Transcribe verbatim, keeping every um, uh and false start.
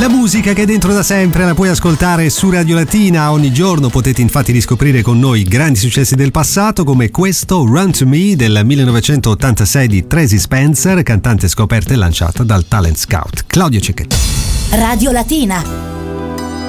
La musica che è dentro da sempre la puoi ascoltare su Radio Latina. Ogni giorno potete infatti riscoprire con noi grandi successi del passato, come questo Run to Me del millenovecentottantasei di Tracy Spencer, cantante scoperta e lanciata dal talent scout Claudio Cecchetto. Radio Latina.